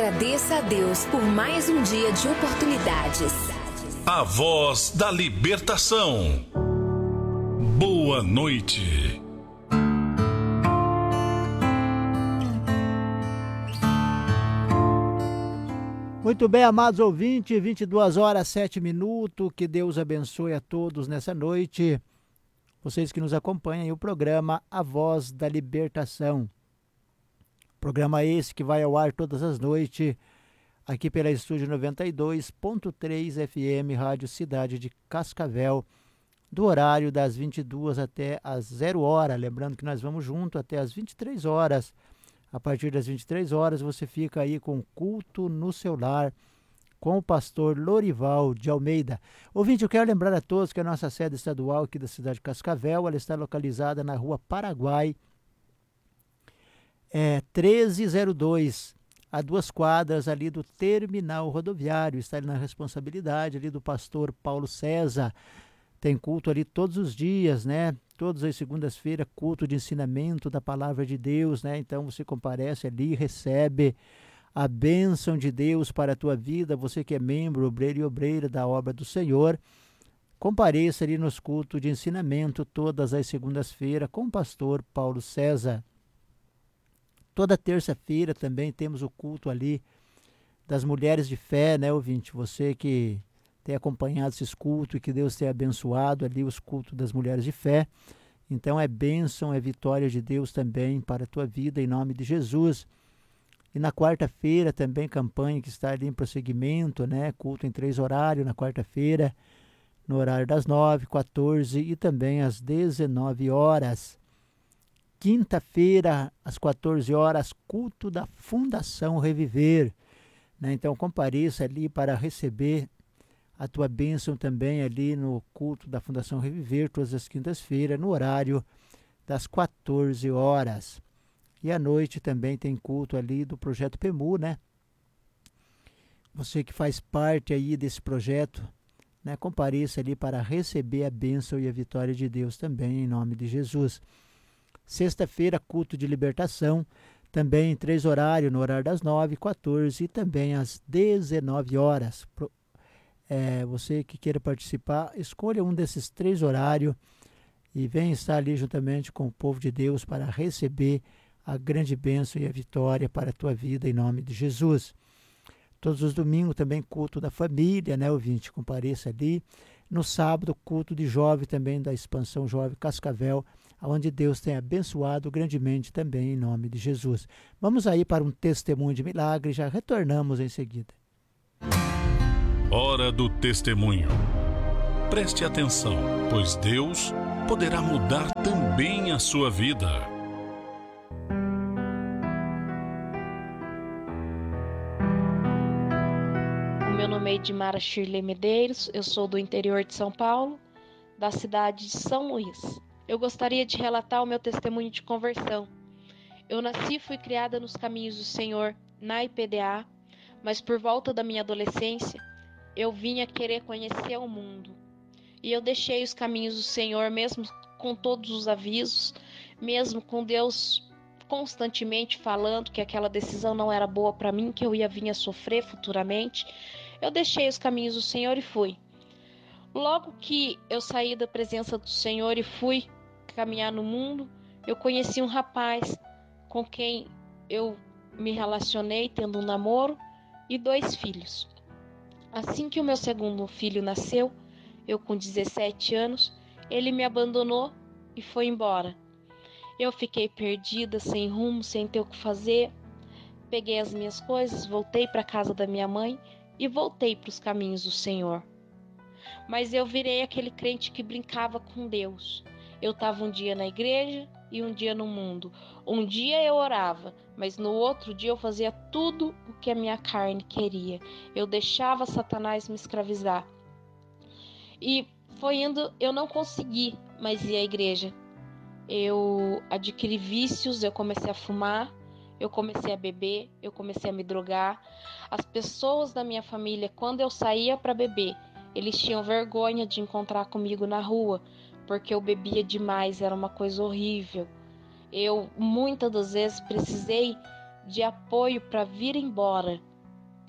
Agradeça a Deus por mais um dia de oportunidades. A voz da libertação. Boa noite. Muito bem, amados ouvintes, 22 horas 7 minutos, que Deus abençoe a todos nessa noite. Vocês que nos acompanham, o programa A Voz da Libertação. Programa esse que vai ao ar todas as noites, aqui pela Estúdio 92.3 FM, Rádio Cidade de Cascavel, do horário das 22 até as 0 hora. Lembrando que nós vamos junto até as 23 horas. A partir das 23 horas você fica aí com Culto no seu Lar, com o pastor Lorival de Almeida. Ouvinte, eu quero lembrar a todos que a nossa sede estadual aqui da cidade de Cascavel, ela está localizada na Rua Paraguai, 1302, a 2 quadras ali do terminal rodoviário. Está ali na responsabilidade ali do pastor Paulo César. Tem culto ali todos os dias, né? Todas as segundas-feiras, culto de ensinamento da palavra de Deus, né? Então você comparece ali, recebe a bênção de Deus para a tua vida. Você que é membro, obreiro e obreira da obra do Senhor, compareça ali nos cultos de ensinamento todas as segundas-feiras com o pastor Paulo César. Toda terça-feira também temos o culto ali das mulheres de fé, né, ouvinte? Você que tem acompanhado esses cultos e que Deus tenha abençoado ali os cultos das mulheres de fé. Então é bênção, é vitória de Deus também para a tua vida, em nome de Jesus. E na quarta-feira também campanha que está ali em prosseguimento, né? Culto em 3 horários na quarta-feira, no horário das 9, 14 e também às 19 horas. Quinta-feira, às 14 horas, culto da Fundação Reviver, né? Então compareça ali para receber a tua bênção também ali no culto da Fundação Reviver, todas as quintas-feiras, no horário das 14 horas. E à noite também tem culto ali do Projeto PEMU, né? Você que faz parte aí desse projeto, né? Compareça ali para receber a bênção e a vitória de Deus também, em nome de Jesus. Sexta-feira, culto de libertação, também em 3 horários, no horário das 9, 14 e também às 19 horas. Você que queira participar, escolha um desses 3 horários e venha estar ali juntamente com o povo de Deus para receber a grande bênção e a vitória para a tua vida, em nome de Jesus. Todos os domingos também culto da família, né, ouvinte? Compareça ali. No sábado, culto de jovem também da Expansão Jovem Cascavel, onde Deus tem abençoado grandemente também, em nome de Jesus. Vamos aí para um testemunho de milagre e já retornamos em seguida. Hora do testemunho. Preste atenção, pois Deus poderá mudar também a sua vida. O meu nome é Edmara Shirley Medeiros, eu sou do interior de São Paulo, da cidade de São Luís. Eu gostaria de relatar o meu testemunho de conversão. Eu nasci e fui criada nos caminhos do Senhor, na IPDA, mas por volta da minha adolescência, eu vinha querer conhecer o mundo. E eu deixei os caminhos do Senhor, mesmo com todos os avisos, mesmo com Deus constantemente falando que aquela decisão não era boa para mim, que eu ia vir a sofrer futuramente. Eu deixei os caminhos do Senhor e fui. Logo que eu saí da presença do Senhor e fui caminhar no mundo, eu conheci um rapaz com quem eu me relacionei, tendo um namoro e 2 filhos. Assim que o meu segundo filho nasceu, eu com 17 anos, ele me abandonou e foi embora. Eu fiquei perdida, sem rumo, sem ter o que fazer. Peguei as minhas coisas, voltei para a casa da minha mãe e voltei para os caminhos do Senhor. Mas eu virei aquele crente que brincava com Deus. Eu estava um dia na igreja e um dia no mundo. Um dia eu orava, mas no outro dia eu fazia tudo o que a minha carne queria. Eu deixava Satanás me escravizar. E foi indo, eu não consegui mais ir à igreja. Eu adquiri vícios, eu comecei a fumar, eu comecei a beber, eu comecei a me drogar. As pessoas da minha família, quando eu saía para beber, eles tinham vergonha de encontrar comigo na rua, porque eu bebia demais, era uma coisa horrível. Eu muitas das vezes precisei de apoio para vir embora,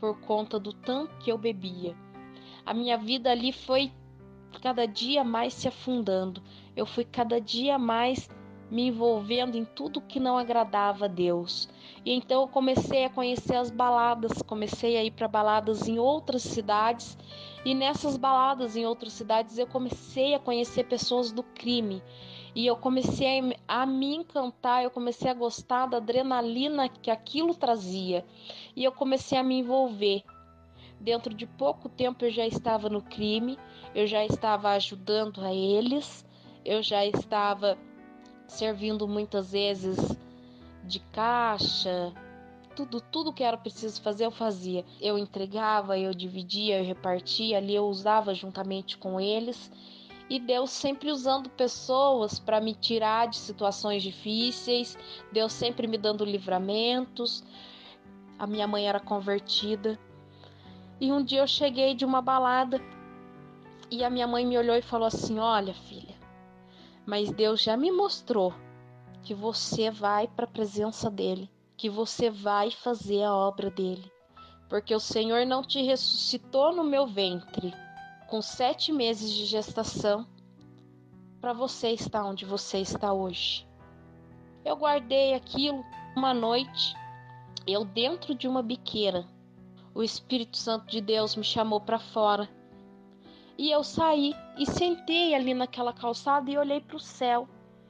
por conta do tanto que eu bebia. A minha vida ali foi cada dia mais se afundando. Eu fui cada dia mais me envolvendo em tudo que não agradava a Deus. E então eu comecei a conhecer as baladas, comecei a ir para baladas em outras cidades. E nessas baladas em outras cidades eu comecei a conhecer pessoas do crime. E eu comecei a me encantar, eu comecei a gostar da adrenalina que aquilo trazia. E eu comecei a me envolver. Dentro de pouco tempo eu já estava no crime, eu já estava ajudando a eles, eu já estava servindo muitas vezes de caixa, tudo que era preciso fazer eu fazia. Eu entregava, eu dividia, eu repartia, ali eu usava juntamente com eles. E Deus sempre usando pessoas para me tirar de situações difíceis, Deus sempre me dando livramentos. A minha mãe era convertida. E um dia eu cheguei de uma balada e a minha mãe me olhou e falou assim: olha, filha, mas Deus já me mostrou que você vai para a presença dele, que você vai fazer a obra dele, porque o Senhor não te ressuscitou no meu ventre com 7 meses de gestação para você estar onde você está hoje. Eu guardei aquilo. Uma noite, eu dentro de uma biqueira, o Espírito Santo de Deus me chamou para fora. E eu saí e sentei ali naquela calçada e olhei para o céu.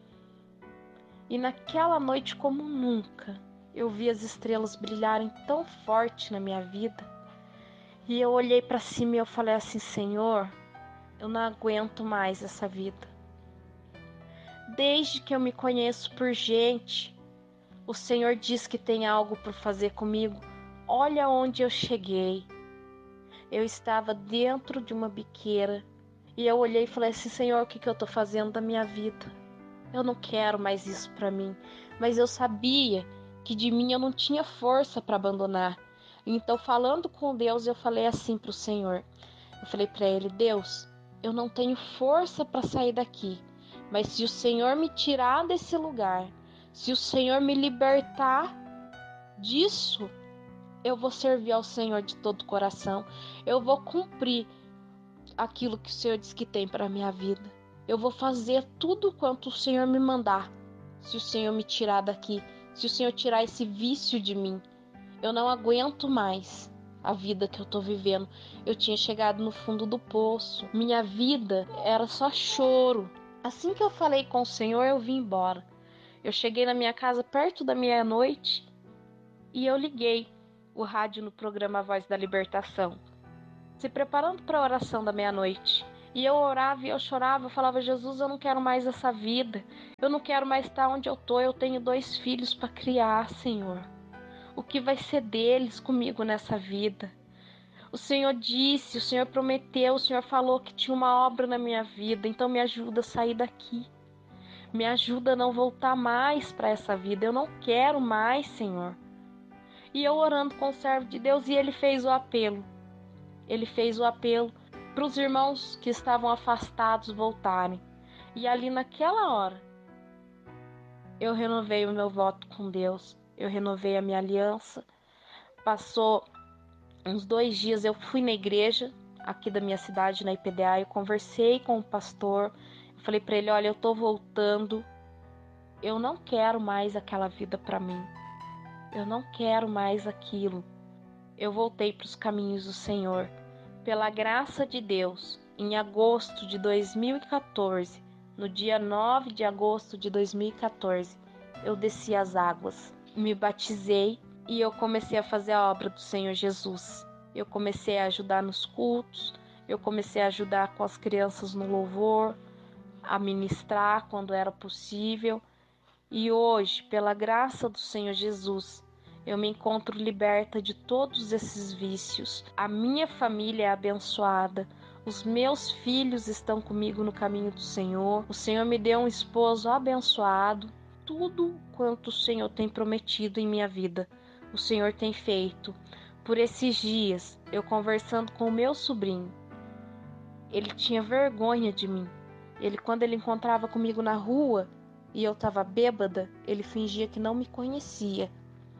E naquela noite, como nunca, eu vi as estrelas brilharem tão forte na minha vida. E eu olhei para cima e eu falei assim: Senhor, eu não aguento mais essa vida. Desde que eu me conheço por gente, o Senhor diz que tem algo por fazer comigo. Olha onde eu cheguei. Eu estava dentro de uma biqueira e eu olhei e falei assim: Senhor, o que eu estou fazendo da minha vida? Eu não quero mais isso para mim. Mas eu sabia que de mim eu não tinha força para abandonar. Então, falando com Deus, eu falei assim para o Senhor. Eu falei para ele: Deus, eu não tenho força para sair daqui. Mas se o Senhor me tirar desse lugar, se o Senhor me libertar disso, eu vou servir ao Senhor de todo o coração. Eu vou cumprir aquilo que o Senhor diz que tem para a minha vida. Eu vou fazer tudo quanto o Senhor me mandar. Se o Senhor me tirar daqui, se o Senhor tirar esse vício de mim, eu não aguento mais a vida que eu tô vivendo. Eu tinha chegado no fundo do poço. Minha vida era só choro. Assim que eu falei com o Senhor, eu vim embora. Eu cheguei na minha casa perto da meia-noite e eu liguei o rádio no programa Voz da Libertação, se preparando para a oração da meia-noite. E eu orava e eu chorava, eu falava: Jesus, eu não quero mais essa vida. Eu não quero mais estar onde eu tô. Eu tenho 2 filhos para criar, Senhor. O que vai ser deles comigo nessa vida? O Senhor disse, o Senhor prometeu, o Senhor falou que tinha uma obra na minha vida. Então me ajuda a sair daqui. Me ajuda a não voltar mais para essa vida. Eu não quero mais, Senhor. E eu orando com o servo de Deus, e ele fez o apelo. Ele fez o apelo para os irmãos que estavam afastados voltarem. E ali naquela hora, eu renovei o meu voto com Deus. Eu renovei a minha aliança. Passou uns 2 dias, eu fui na igreja aqui da minha cidade, na IPDA. Eu conversei com o pastor. Eu falei para ele: olha, eu tô voltando. Eu não quero mais aquela vida para mim. Eu não quero mais aquilo. Eu voltei para os caminhos do Senhor. Pela graça de Deus, em agosto de 2014, no dia 9 de agosto de 2014, eu desci as águas, me batizei e eu comecei a fazer a obra do Senhor Jesus. Eu comecei a ajudar nos cultos, eu comecei a ajudar com as crianças no louvor, a ministrar quando era possível. E hoje, pela graça do Senhor Jesus, eu me encontro liberta de todos esses vícios. A minha família é abençoada. Os meus filhos estão comigo no caminho do Senhor. O Senhor me deu um esposo abençoado. Tudo quanto o Senhor tem prometido em minha vida, o Senhor tem feito. Por esses dias, eu conversando com o meu sobrinho, ele tinha vergonha de mim. Quando ele encontrava comigo na rua e eu estava bêbada, ele fingia que não me conhecia.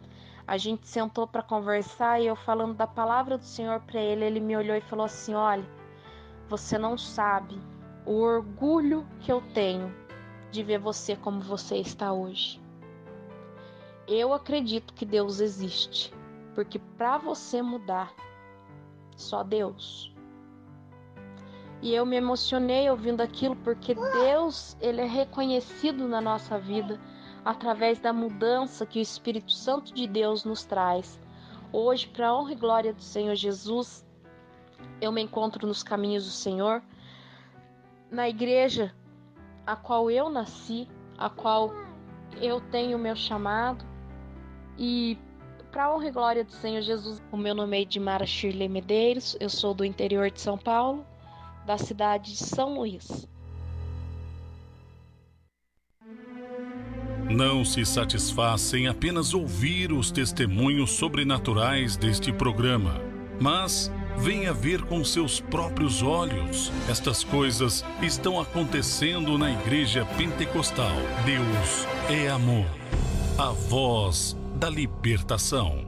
A gente sentou para conversar e eu falando da palavra do Senhor para ele, ele me olhou e falou assim: olha, você não sabe o orgulho que eu tenho de ver você como você está hoje. Eu acredito que Deus existe, porque para você mudar, só Deus. E eu me emocionei ouvindo aquilo, porque Deus, ele é reconhecido na nossa vida através da mudança que o Espírito Santo de Deus nos traz. Hoje, para a honra e glória do Senhor Jesus, eu me encontro nos caminhos do Senhor, na igreja a qual eu nasci, a qual eu tenho o meu chamado, e para a honra e glória do Senhor Jesus, o meu nome é Edmara Shirley Medeiros, eu sou do interior de São Paulo, da cidade de São Luís. Não se satisfaz em apenas ouvir os testemunhos sobrenaturais deste programa, mas venha ver com seus próprios olhos. Estas coisas estão acontecendo na Igreja Pentecostal. Deus é amor, a voz da libertação.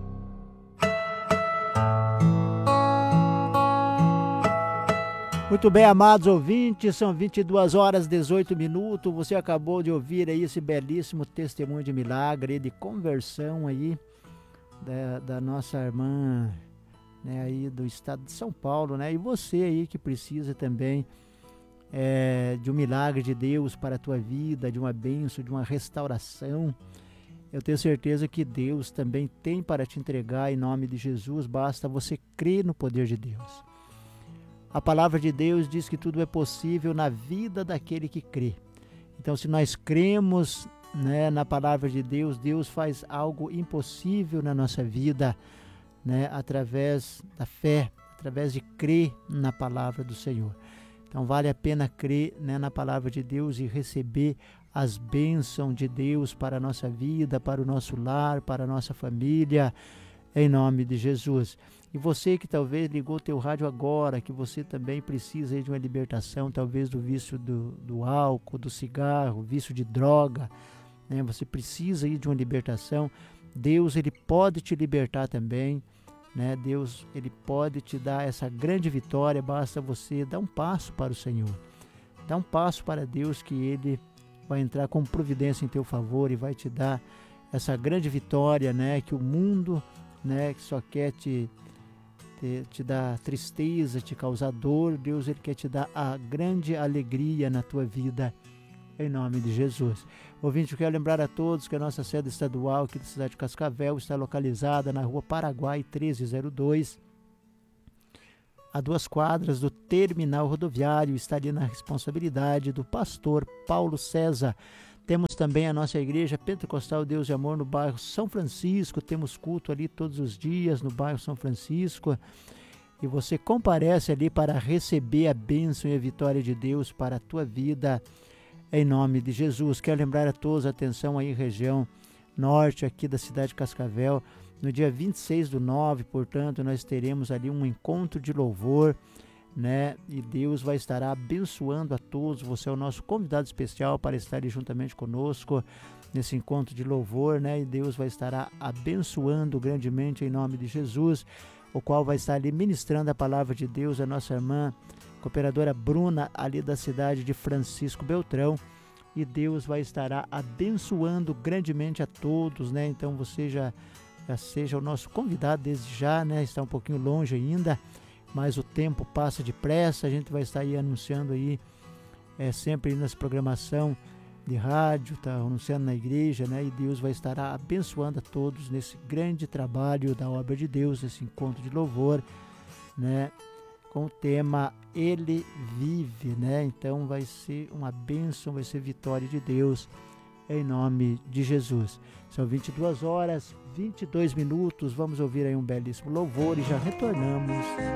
Muito bem, amados ouvintes, são 22 horas e 18 minutos. Você acabou de ouvir aí esse belíssimo testemunho de milagre, de conversão aí da nossa irmã, né, aí do estado de São Paulo, né? E você aí que precisa também de um milagre de Deus para a tua vida, de uma bênção, de uma restauração. Eu tenho certeza que Deus também tem para te entregar em nome de Jesus, basta você crer no poder de Deus. A palavra de Deus diz que tudo é possível na vida daquele que crê. Então, se nós cremos, né, na palavra de Deus, Deus faz algo impossível na nossa vida, né, através da fé, através de crer na palavra do Senhor. Então, vale a pena crer, né, na palavra de Deus e receber as bênçãos de Deus para a nossa vida, para o nosso lar, para a nossa família, em nome de Jesus. E você que talvez ligou o teu rádio agora, que você também precisa de uma libertação, talvez do vício do álcool, do cigarro, vício de droga, né? Você precisa de uma libertação. Deus, ele pode te libertar também, né? Deus, ele pode te dar essa grande vitória, basta você dar um passo para o Senhor. Dá um passo para Deus, que ele vai entrar com providência em teu favor e vai te dar essa grande vitória, né? Que o mundo, né, que só quer te dar tristeza, te causar dor, Deus, ele quer te dar a grande alegria na tua vida, em nome de Jesus. Ouvinte, eu quero lembrar a todos que a nossa sede estadual aqui da cidade de Cascavel está localizada na rua Paraguai 1302, a 2 quadras do terminal rodoviário, está ali na responsabilidade do pastor Paulo César. Temos também a nossa igreja Pentecostal Deus e Amor no bairro São Francisco, temos culto ali todos os dias no bairro São Francisco, e você comparece ali para receber a bênção e a vitória de Deus para a tua vida, em nome de Jesus. Quero lembrar a todos, atenção aí, região norte aqui da cidade de Cascavel, no dia 26/9, portanto, nós teremos ali um encontro de louvor, né? E Deus vai estar abençoando a todos. Você é o nosso convidado especial para estar ali juntamente conosco nesse encontro de louvor, né? E Deus vai estar abençoando grandemente em nome de Jesus, o qual vai estar ali ministrando a palavra de Deus, a nossa irmã cooperadora Bruna, ali da cidade de Francisco Beltrão, e Deus vai estar abençoando grandemente a todos, né? Então você já seja o nosso convidado desde já, né? Está um pouquinho longe ainda, mas o tempo passa depressa. A gente vai estar aí anunciando aí, sempre aí nessa programação de rádio, tá anunciando na igreja, né? E Deus vai estar abençoando a todos nesse grande trabalho da obra de Deus, esse encontro de louvor, né? Com o tema Ele Vive, né? Então vai ser uma bênção, vai ser vitória de Deus, em nome de Jesus. São 22 horas, 22 minutos, vamos ouvir aí um belíssimo louvor e já retornamos